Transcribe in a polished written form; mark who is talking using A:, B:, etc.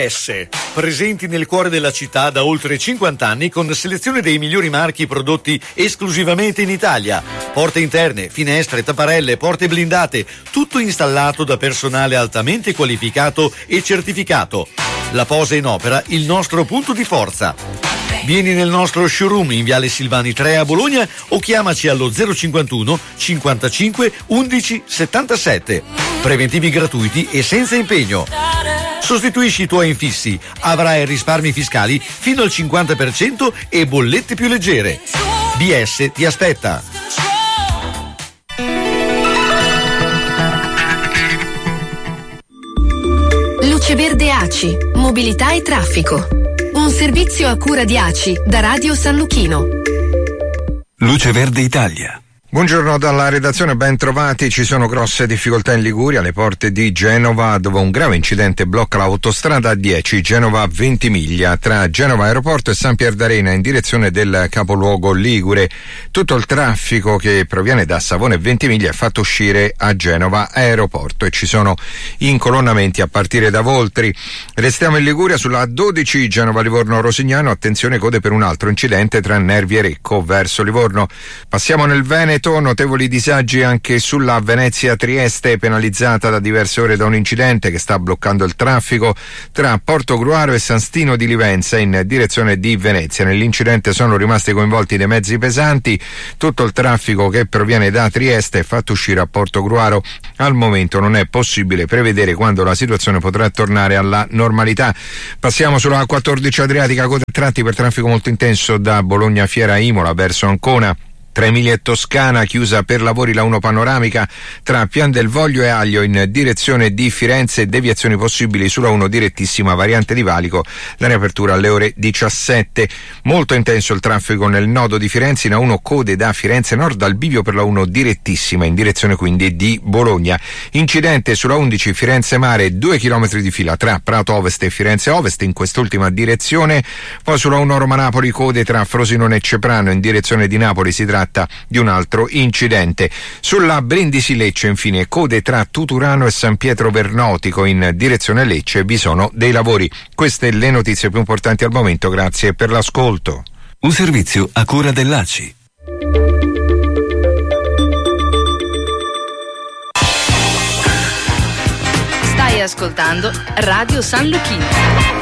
A: Presenti nel cuore della città da oltre 50 anni con selezione dei migliori marchi prodotti esclusivamente in Italia. Porte interne, finestre, tapparelle, porte blindate, tutto installato da personale altamente qualificato e certificato. La posa in opera, il nostro punto di forza. Vieni nel nostro showroom in Viale Silvani 3 a Bologna o chiamaci allo 051 55 11 77. Preventivi gratuiti e senza impegno. Sostituisci i tuoi infissi, avrai risparmi fiscali fino al 50% e bollette più leggere. BS ti aspetta.
B: Luce Verde ACI, mobilità e traffico. Un servizio a cura di ACI da Radio San Luchino.
C: Luce Verde Italia.
D: Buongiorno dalla redazione, ben trovati. Ci sono grosse difficoltà in Liguria, alle porte di Genova, dove un grave incidente blocca l'autostrada A10 Genova-Ventimiglia tra Genova Aeroporto e San Pier d'Arena in direzione del capoluogo ligure. Tutto il traffico che proviene da Savona e Ventimiglia è fatto uscire a Genova Aeroporto e ci sono incolonnamenti a partire da Voltri. Restiamo in Liguria sulla A12 Genova-Livorno-Rosignano, attenzione, code per un altro incidente tra Nervi e Recco verso Livorno. Passiamo nel Veneto. Notevoli disagi anche sulla Venezia-Trieste, penalizzata da diverse ore da un incidente che sta bloccando il traffico tra Portogruaro e San Stino di Livenza in direzione di Venezia. Nell'incidente sono rimasti coinvolti dei mezzi pesanti. Tutto il traffico che proviene da Trieste è fatto uscire a Portogruaro. Al momento non è possibile prevedere quando la situazione potrà tornare alla normalità. Passiamo sulla A14 Adriatica, code tratti per traffico molto intenso da Bologna Fiera Imola verso Ancona. Tra Emilia e Toscana, chiusa per lavori la 1 panoramica tra Pian del Voglio e Aglio in direzione di Firenze, deviazioni possibili sulla 1 direttissima variante di Valico, la riapertura alle ore 17. Molto intenso il traffico nel nodo di Firenze, in A1 code da Firenze Nord al bivio per la 1 direttissima in direzione quindi di Bologna. Incidente sulla 11 Firenze Mare, 2 km di fila tra Prato Ovest e Firenze Ovest in quest'ultima direzione. Poi sulla 1 Roma Napoli, code tra Frosinone e Ceprano in direzione di Napoli, si tratta di un altro incidente. Sulla Brindisi Lecce infine code tra Tuturano e San Pietro Vernotico in direzione Lecce, vi sono dei lavori. Queste le notizie più importanti al momento, grazie per l'ascolto.
C: Un servizio a cura dell'ACI.
B: Stai ascoltando Radio San Luchino.